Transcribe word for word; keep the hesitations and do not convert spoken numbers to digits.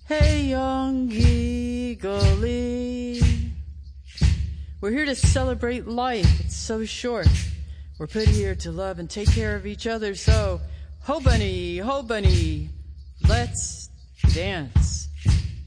Hey, young eagly, we're here to celebrate life. It's so short. We're put here to love and take care of each other. So, ho bunny, ho bunny, let's dance.